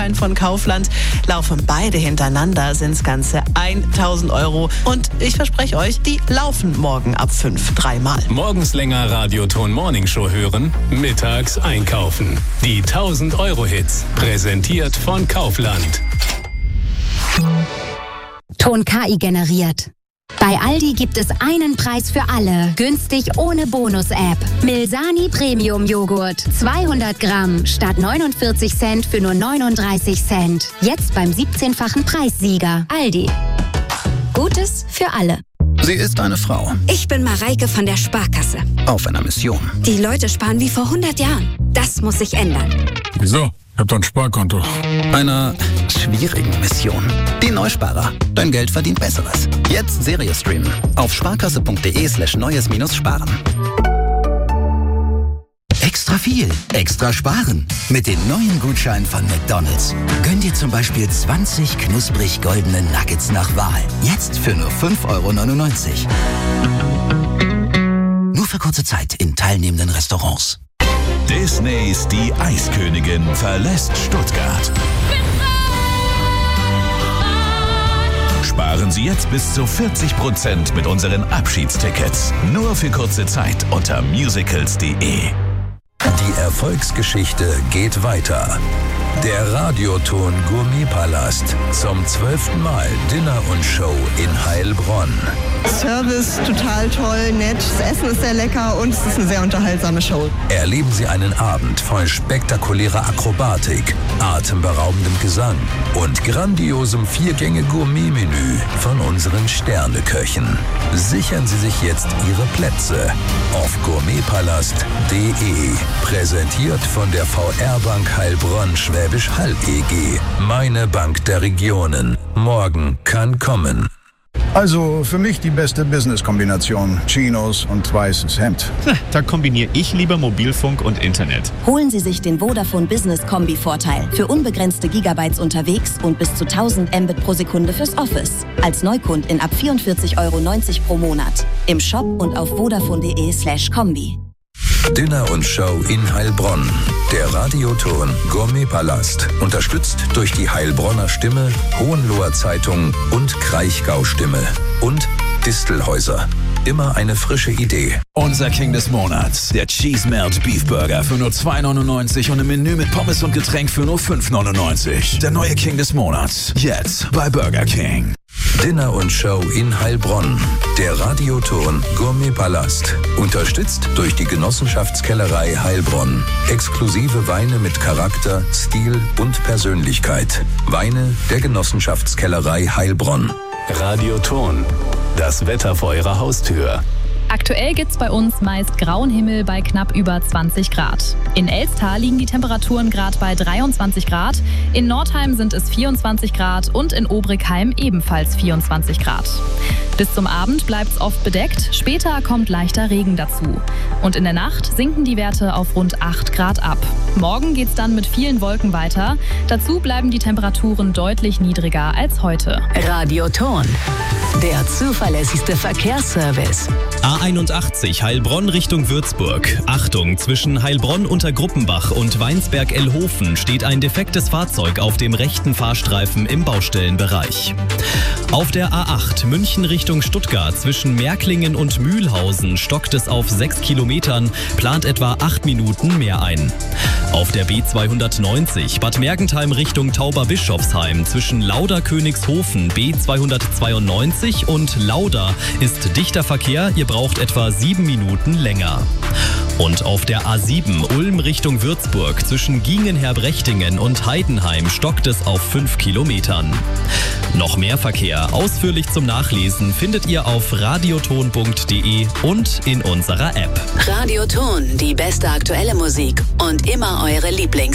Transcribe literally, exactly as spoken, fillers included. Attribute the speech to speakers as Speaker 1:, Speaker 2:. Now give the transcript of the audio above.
Speaker 1: von Kaufland. Laufen beide hintereinander, sind es ganze tausend Euro. Und ich verspreche euch, die laufen morgen ab fünf dreimal.
Speaker 2: Morgens länger Radioton Morning Show hören, mittags einkaufen. Die tausend Euro Hits, präsentiert von Kaufland.
Speaker 3: Ton K I generiert. Bei Aldi gibt es einen Preis für alle. Günstig ohne Bonus-App. Milsani Premium Joghurt. zweihundert Gramm statt neunundvierzig Cent für nur neununddreißig Cent. Jetzt beim siebzehnfachen Preissieger. Aldi. Gutes für alle.
Speaker 4: Sie ist eine Frau.
Speaker 5: Ich bin Mareike von der Sparkasse.
Speaker 4: Auf einer Mission.
Speaker 5: Die Leute sparen wie vor hundert Jahren. Das muss sich ändern.
Speaker 6: Wieso? Ich hab doch ein Sparkonto.
Speaker 4: Einer schwierigen Mission. Die Neusparer. Dein Geld verdient Besseres. Jetzt Serie streamen. Auf sparkasse.de slash neues minus sparen.
Speaker 7: Extra viel, extra sparen. Mit den neuen Gutscheinen von McDonald's. Gönn dir zum Beispiel zwanzig knusprig goldene Nuggets nach Wahl. Jetzt für nur fünf Euro neunundneunzig. Nur für kurze Zeit in teilnehmenden Restaurants.
Speaker 8: Disneys Die Eiskönigin verlässt Stuttgart. Sparen Sie jetzt bis zu vierzig Prozent mit unseren Abschiedstickets. Nur für kurze Zeit unter musicals punkt de.
Speaker 9: Die Erfolgsgeschichte geht weiter. Der Radioton Gourmetpalast. Zum zwölften Mal Dinner und Show in Heilbronn.
Speaker 10: Service total toll, nett, das Essen ist sehr lecker und es ist eine sehr unterhaltsame Show.
Speaker 9: Erleben Sie einen Abend voll spektakulärer Akrobatik, atemberaubendem Gesang und grandiosem Viergänge-Gourmet-Menü von unseren Sterneköchen. Sichern Sie sich jetzt Ihre Plätze auf gourmetpalast punkt de. Präsentiert von der V R-Bank Heilbronn Schwäbisch Hall E G. Meine Bank der Regionen. Morgen kann kommen.
Speaker 6: Also für mich die beste Business-Kombination. Chinos und weißes Hemd.
Speaker 11: Da kombiniere ich lieber Mobilfunk und Internet.
Speaker 12: Holen Sie sich den Vodafone Business Kombi-Vorteil. Für unbegrenzte Gigabytes unterwegs und bis zu tausend Mbit pro Sekunde fürs Office. Als Neukundin ab vierundvierzig Euro neunzig pro Monat. Im Shop und auf vodafone.de slash Kombi.
Speaker 9: Dinner und Show in Heilbronn. Der Radioton Gourmetpalast. Unterstützt durch die Heilbronner Stimme, Hohenloher Zeitung und Kraichgau Stimme. Und Distelhäuser. Immer eine frische Idee.
Speaker 13: Unser King des Monats. Der Cheese Melt Beef Burger für nur zwei neunundneunzig und ein Menü mit Pommes und Getränk für nur fünf neunundneunzig. Der neue King des Monats. Jetzt bei Burger King.
Speaker 9: Dinner und Show in Heilbronn. Der Radioton Gourmetpalast. Unterstützt durch die Genossenschaftskellerei Heilbronn. Exklusive Weine mit Charakter, Stil und Persönlichkeit. Weine der Genossenschaftskellerei Heilbronn.
Speaker 2: Radioton. Das Wetter vor Ihrer Haustür.
Speaker 14: Aktuell gibt's bei uns meist grauen Himmel bei knapp über zwanzig Grad. In Elster liegen die Temperaturen gerade bei dreiundzwanzig Grad, in Nordheim sind es vierundzwanzig Grad und in Obrigheim ebenfalls vierundzwanzig Grad. Bis zum Abend bleibt's oft bedeckt, später kommt leichter Regen dazu. Und in der Nacht sinken die Werte auf rund acht Grad ab. Morgen geht's dann mit vielen Wolken weiter. Dazu bleiben die Temperaturen deutlich niedriger als heute.
Speaker 3: Radioton. Der zuverlässigste Verkehrsservice.
Speaker 15: A einundachtzig Heilbronn Richtung Würzburg. Achtung, zwischen Heilbronn unter Gruppenbach und Weinsberg-Ellhofen steht ein defektes Fahrzeug auf dem rechten Fahrstreifen im Baustellenbereich. Auf der A acht München Richtung Stuttgart zwischen Märklingen und Mühlhausen stockt es auf sechs Kilometern, plant etwa acht Minuten mehr ein. Auf der B zweihundertneunzig Bad Mergentheim Richtung Tauberbischofsheim zwischen Lauda-Königshofen B zweihundertzweiundneunzig und Lauda ist dichter Verkehr, ihr braucht etwa sieben Minuten länger. Und auf der A sieben Ulm Richtung Würzburg zwischen Giengenherb-Rechtingen und Heidenheim stockt es auf fünf Kilometern. Noch mehr Verkehr ausführlich zum Nachlesen findet ihr auf radioton punkt de und in unserer App.
Speaker 3: Radioton, die beste aktuelle Musik und immer eure Lieblings